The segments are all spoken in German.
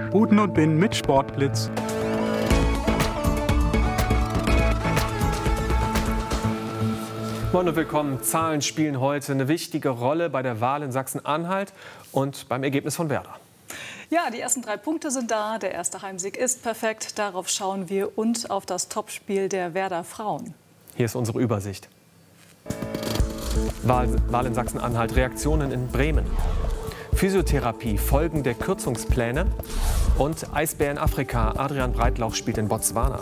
Buden und Bin mit Sportblitz. Moin und willkommen. Zahlen spielen heute eine wichtige Rolle bei der Wahl in Sachsen-Anhalt und beim Ergebnis von Werder. Ja, die ersten 3 Punkte sind da. Der erste Heimsieg ist perfekt. Darauf schauen wir und auf das Topspiel der Werder Frauen. Hier ist unsere Übersicht. Wahl in Sachsen-Anhalt, Reaktionen in Bremen. Physiotherapie, Folgen der Kürzungspläne. Und Eisbär in Afrika, Adrian Breitlauch spielt in Botswana.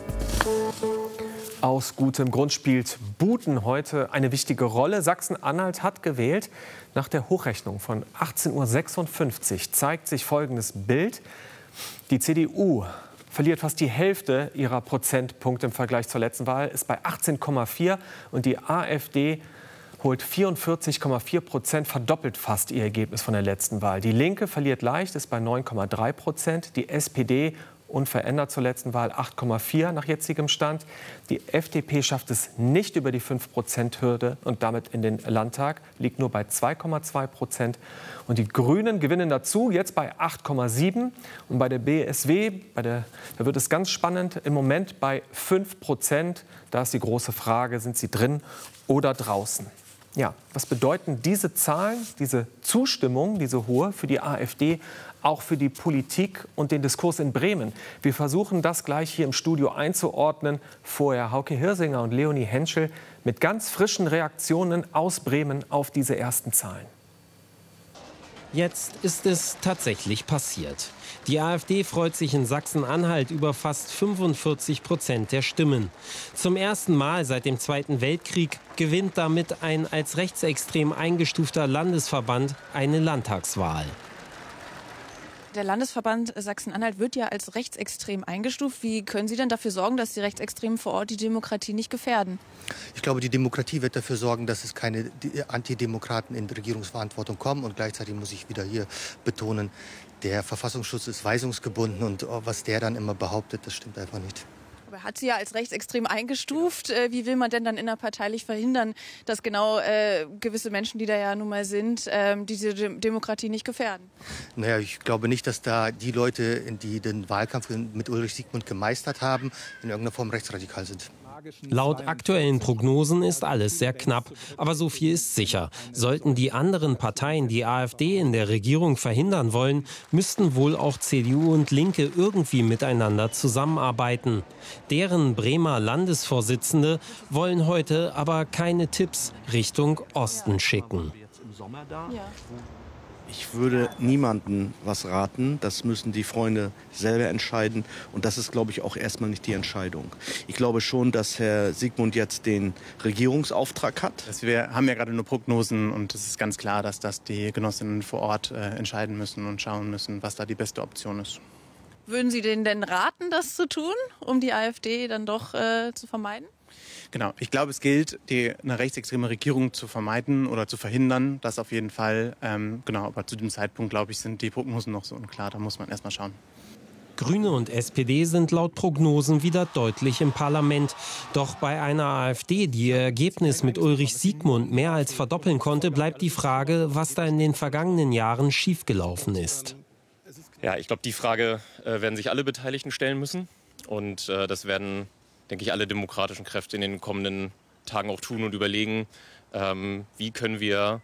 Aus gutem Grund spielt Buden heute eine wichtige Rolle. Sachsen-Anhalt hat gewählt. Nach der Hochrechnung von 18:56 Uhr zeigt sich folgendes Bild. Die CDU verliert fast die Hälfte ihrer Prozentpunkte im Vergleich zur letzten Wahl, ist bei 18,4 und die AfD holt 44,4%, verdoppelt fast ihr Ergebnis von der letzten Wahl. Die Linke verliert leicht, ist bei 9,3%, die SPD unverändert zur letzten Wahl 8,4 nach jetzigem Stand. Die FDP schafft es nicht über die 5%-Hürde und damit in den Landtag, liegt nur bei 2,2%. Und die Grünen gewinnen dazu, jetzt bei 8,7. Und bei der BSW, da wird es ganz spannend, im Moment bei 5%. Da ist die große Frage, sind sie drin oder draußen? Ja, was bedeuten diese Zahlen, diese Zustimmung, diese hohe für die AfD, auch für die Politik und den Diskurs in Bremen? Wir versuchen das gleich hier im Studio einzuordnen. Vorher Hauke Hirsinger und Leonie Henschel mit ganz frischen Reaktionen aus Bremen auf diese ersten Zahlen. Jetzt ist es tatsächlich passiert. Die AfD freut sich in Sachsen-Anhalt über fast 45% der Stimmen. Zum ersten Mal seit dem Zweiten Weltkrieg gewinnt damit ein als rechtsextrem eingestufter Landesverband eine Landtagswahl. Der Landesverband Sachsen-Anhalt wird ja als rechtsextrem eingestuft. Wie können Sie denn dafür sorgen, dass die Rechtsextremen vor Ort die Demokratie nicht gefährden? Ich glaube, die Demokratie wird dafür sorgen, dass es keine Antidemokraten in Regierungsverantwortung kommen. Und gleichzeitig muss ich wieder hier betonen, der Verfassungsschutz ist weisungsgebunden. Und was der dann immer behauptet, das stimmt einfach nicht. Aber er hat sie ja als rechtsextrem eingestuft. Wie will man denn dann innerparteilich verhindern, dass genau gewisse Menschen, die da ja nun mal sind, diese Demokratie nicht gefährden? Naja, ich glaube nicht, dass da die Leute, die den Wahlkampf mit Ulrich Siegmund gemeistert haben, in irgendeiner Form rechtsradikal sind. Laut aktuellen Prognosen ist alles sehr knapp. Aber so viel ist sicher. Sollten die anderen Parteien die AfD in der Regierung verhindern wollen, müssten wohl auch CDU und Linke irgendwie miteinander zusammenarbeiten. Deren Bremer Landesvorsitzende wollen heute aber keine Tipps Richtung Osten schicken. Ja. Ich würde niemandem was raten. Das müssen die Freunde selber entscheiden. Und das ist, glaube ich, auch erstmal nicht die Entscheidung. Ich glaube schon, dass Herr Siegmund jetzt den Regierungsauftrag hat. Wir haben ja gerade nur Prognosen und es ist ganz klar, dass das die Genossinnen vor Ort entscheiden müssen und schauen müssen, was da die beste Option ist. Würden Sie denen denn raten, das zu tun, um die AfD dann doch zu vermeiden? Genau, ich glaube, es gilt, eine rechtsextreme Regierung zu vermeiden oder zu verhindern. Das auf jeden Fall. Genau, aber zu dem Zeitpunkt, glaube ich, sind die Prognosen noch so unklar. Da muss man erst mal schauen. Grüne und SPD sind laut Prognosen wieder deutlich im Parlament. Doch bei einer AfD, die ihr Ergebnis mit Ulrich Siegmund mehr als verdoppeln konnte, bleibt die Frage, was da in den vergangenen Jahren schiefgelaufen ist. Ja, ich glaube, die Frage werden sich alle Beteiligten stellen müssen. Und das werden, denke ich, alle demokratischen Kräfte in den kommenden Tagen auch tun und überlegen, wie können wir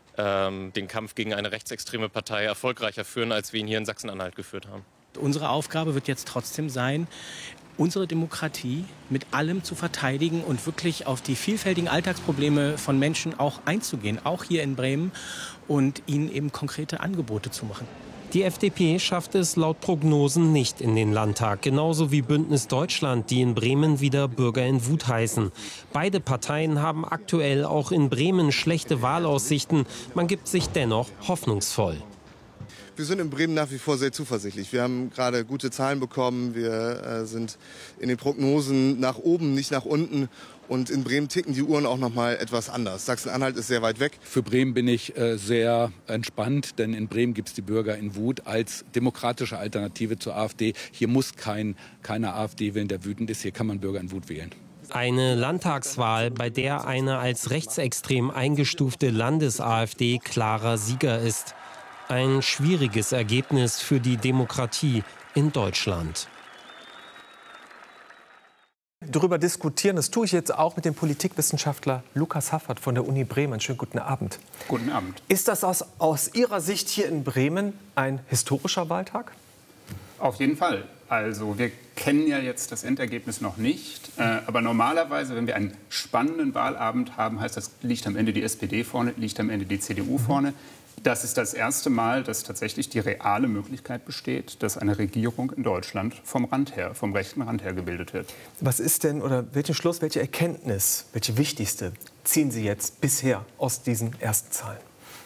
den Kampf gegen eine rechtsextreme Partei erfolgreicher führen, als wir ihn hier in Sachsen-Anhalt geführt haben. Unsere Aufgabe wird jetzt trotzdem sein, unsere Demokratie mit allem zu verteidigen und wirklich auf die vielfältigen Alltagsprobleme von Menschen auch einzugehen, auch hier in Bremen, und ihnen eben konkrete Angebote zu machen. Die FDP schafft es laut Prognosen nicht in den Landtag, genauso wie Bündnis Deutschland, die in Bremen wieder Bürger in Wut heißen. Beide Parteien haben aktuell auch in Bremen schlechte Wahlaussichten. Man gibt sich dennoch hoffnungsvoll. Wir sind in Bremen nach wie vor sehr zuversichtlich. Wir haben gerade gute Zahlen bekommen. Wir sind in den Prognosen nach oben, nicht nach unten. Und in Bremen ticken die Uhren auch noch mal etwas anders. Sachsen-Anhalt ist sehr weit weg. Für Bremen bin ich sehr entspannt, denn in Bremen gibt es die Bürger in Wut als demokratische Alternative zur AfD. Hier muss keiner AfD wählen, der wütend ist. Hier kann man Bürger in Wut wählen. Eine Landtagswahl, bei der eine als rechtsextrem eingestufte Landes-AfD klarer Sieger ist. Ein schwieriges Ergebnis für die Demokratie in Deutschland. Darüber diskutieren, das tue ich jetzt auch mit dem Politikwissenschaftler Lukas Haffert von der Uni Bremen. Schönen guten Abend. Guten Abend. Ist das aus Ihrer Sicht hier in Bremen ein historischer Wahltag? Auf jeden Fall. Also wir kennen ja jetzt das Endergebnis noch nicht. Aber normalerweise, wenn wir einen spannenden Wahlabend haben, heißt das, liegt am Ende die SPD vorne, liegt am Ende die CDU vorne. Das ist das erste Mal, dass tatsächlich die reale Möglichkeit besteht, dass eine Regierung in Deutschland vom rechten Rand her gebildet wird. Was ist denn, oder welchen Schluss, welche Erkenntnis, welche wichtigste ziehen Sie jetzt bisher aus diesen ersten Zahlen?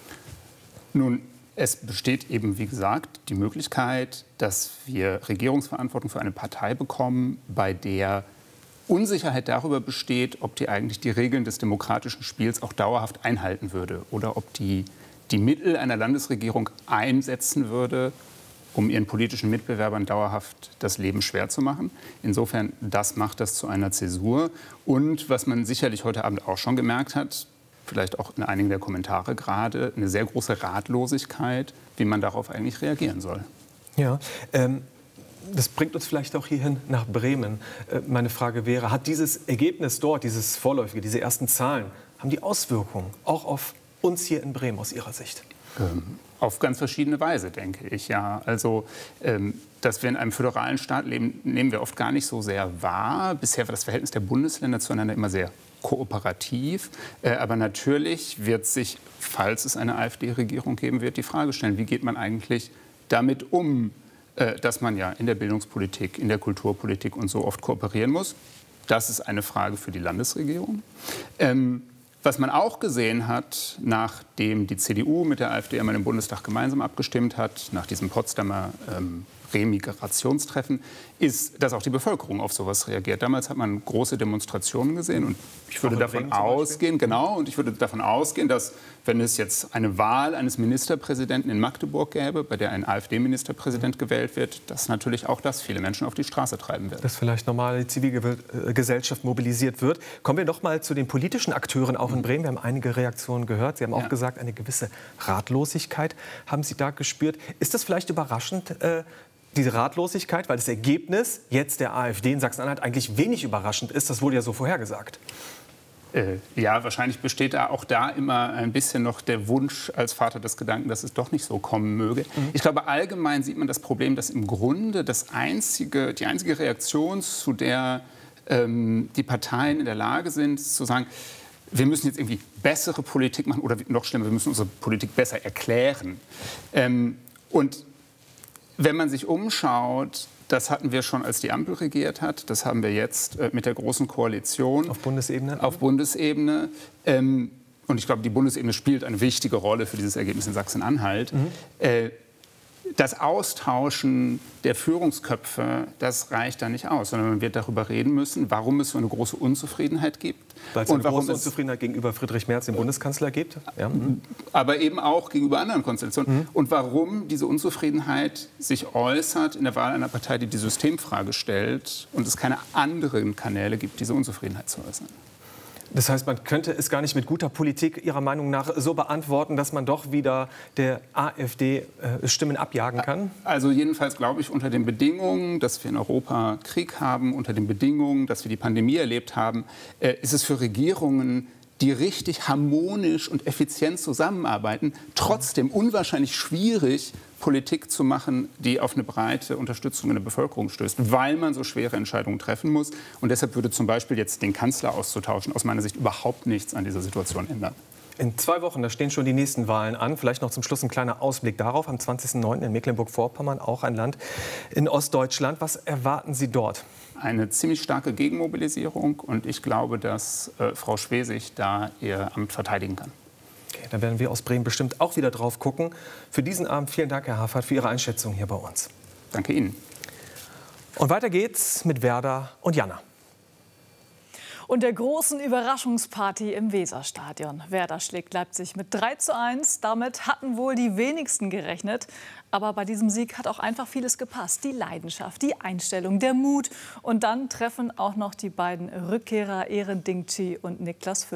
Nun, es besteht eben, wie gesagt, die Möglichkeit, dass wir Regierungsverantwortung für eine Partei bekommen, bei der Unsicherheit darüber besteht, ob die eigentlich die Regeln des demokratischen Spiels auch dauerhaft einhalten würde oder ob die Mittel einer Landesregierung einsetzen würde, um ihren politischen Mitbewerbern dauerhaft das Leben schwer zu machen. Insofern, das macht das zu einer Zäsur. Und was man sicherlich heute Abend auch schon gemerkt hat, vielleicht auch in einigen der Kommentare gerade, eine sehr große Ratlosigkeit, wie man darauf eigentlich reagieren soll. Ja, das bringt uns vielleicht auch hierhin nach Bremen. Meine Frage wäre, hat dieses Ergebnis dort, dieses vorläufige, diese ersten Zahlen, haben die Auswirkungen auch auf uns hier in Bremen aus Ihrer Sicht? Auf ganz verschiedene Weise, denke ich, ja. Also, dass wir in einem föderalen Staat leben, nehmen wir oft gar nicht so sehr wahr. Bisher war das Verhältnis der Bundesländer zueinander immer sehr kooperativ. Aber natürlich wird sich, falls es eine AfD-Regierung geben wird, die Frage stellen, wie geht man eigentlich damit um, dass man ja in der Bildungspolitik, in der Kulturpolitik und so oft kooperieren muss. Das ist eine Frage für die Landesregierung. Was man auch gesehen hat, nachdem die CDU mit der AfD einmal im Bundestag gemeinsam abgestimmt hat, nach diesem Potsdamer Remigrationstreffen, ist, dass auch die Bevölkerung auf sowas reagiert. Damals hat man große Demonstrationen gesehen und ich würde davon ausgehen, dass, wenn es jetzt eine Wahl eines Ministerpräsidenten in Magdeburg gäbe, bei der ein AfD-Ministerpräsident gewählt wird, dass natürlich auch das viele Menschen auf die Straße treiben wird. Dass vielleicht nochmal die Zivilgesellschaft mobilisiert wird. Kommen wir doch mal zu den politischen Akteuren auch in Bremen. Wir haben einige Reaktionen gehört. Sie haben auch gesagt, eine gewisse Ratlosigkeit haben Sie da gespürt. Ist das vielleicht überraschend, diese Ratlosigkeit, weil das Ergebnis jetzt der AfD in Sachsen-Anhalt eigentlich wenig überraschend ist? Das wurde ja so vorhergesagt. Ja, wahrscheinlich besteht auch da immer ein bisschen noch der Wunsch als Vater des Gedanken, dass es doch nicht so kommen möge. Ich glaube, allgemein sieht man das Problem, dass im Grunde die einzige Reaktion, zu der die Parteien in der Lage sind, zu sagen, wir müssen jetzt irgendwie bessere Politik machen oder noch schlimmer, wir müssen unsere Politik besser erklären. Und wenn man sich umschaut, das hatten wir schon, als die Ampel regiert hat. Das haben wir jetzt mit der Großen Koalition. Auf Bundesebene? Auf Bundesebene. Und ich glaube, die Bundesebene spielt eine wichtige Rolle für dieses Ergebnis in Sachsen-Anhalt. Das Austauschen der Führungsköpfe, das reicht da nicht aus, sondern man wird darüber reden müssen, warum es so eine große Unzufriedenheit gibt. Weil es eine große Unzufriedenheit gegenüber Friedrich Merz, dem Bundeskanzler, gibt. Ja. Aber eben auch gegenüber anderen Konstellationen. Und warum diese Unzufriedenheit sich äußert in der Wahl einer Partei, die die Systemfrage stellt und es keine anderen Kanäle gibt, diese Unzufriedenheit zu äußern. Das heißt, man könnte es gar nicht mit guter Politik Ihrer Meinung nach so beantworten, dass man doch wieder der AfD Stimmen abjagen kann? Also jedenfalls glaube ich, unter den Bedingungen, dass wir in Europa Krieg haben, unter den Bedingungen, dass wir die Pandemie erlebt haben, ist es für Regierungen, die richtig harmonisch und effizient zusammenarbeiten, trotzdem unwahrscheinlich schwierig, Politik zu machen, die auf eine breite Unterstützung in der Bevölkerung stößt, weil man so schwere Entscheidungen treffen muss. Und deshalb würde zum Beispiel jetzt den Kanzler auszutauschen aus meiner Sicht überhaupt nichts an dieser Situation ändern. In 2 Wochen, da stehen schon die nächsten Wahlen an. Vielleicht noch zum Schluss ein kleiner Ausblick darauf. Am 20.09. in Mecklenburg-Vorpommern, auch ein Land in Ostdeutschland. Was erwarten Sie dort? Eine ziemlich starke Gegenmobilisierung. Und ich glaube, dass Frau Schwesig da ihr Amt verteidigen kann. Okay, da werden wir aus Bremen bestimmt auch wieder drauf gucken. Für diesen Abend vielen Dank, Herr Haffert, für Ihre Einschätzung hier bei uns. Danke Ihnen. Und weiter geht's mit Werder und Jana. Und der großen Überraschungsparty im Weserstadion. Werder schlägt Leipzig mit 3:1. Damit hatten wohl die wenigsten gerechnet. Aber bei diesem Sieg hat auch einfach vieles gepasst. Die Leidenschaft, die Einstellung, der Mut. Und dann treffen auch noch die beiden Rückkehrer Eren Dingchi und Niklas Füllkrug.